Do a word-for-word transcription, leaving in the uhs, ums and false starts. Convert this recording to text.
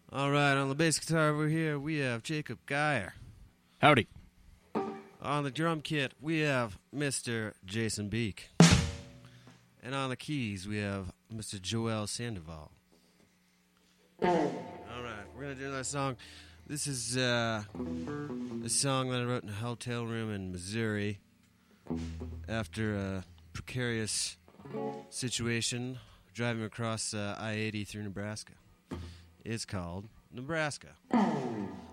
All right, on the bass guitar over here, we have Jacob Geyer. Howdy. On the drum kit, we have Mister Jason Beek. And on the keys, we have Mister Joel Sandoval. All right, we're going to do that song. This is uh, a song that I wrote in a hotel room in Missouri after a precarious situation driving across uh, I eighty through Nebraska. It's called Nebraska.